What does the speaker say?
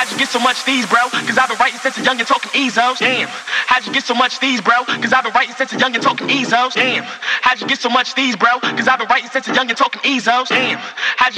how'd you get so much these, bro? Cause I've been writing since a young and talking EZOs. Damn, how'd you get so much these, bro? Cause I've been writing since a young and talking EZOs. Damn, how'd you get so much these, bro? Cause I've been writing since a young and talking EZOs. Damn, how'd you